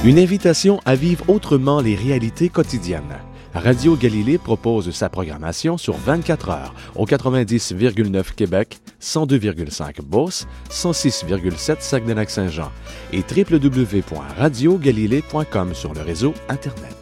Une invitation à vivre autrement les réalités quotidiennes. Radio Galilée propose sa programmation sur 24 heures au 90,9 Québec, 102,5 Beauce, 106,7 Saguenay-Lac-Saint-Jean et www.radiogalilée.com sur le réseau Internet.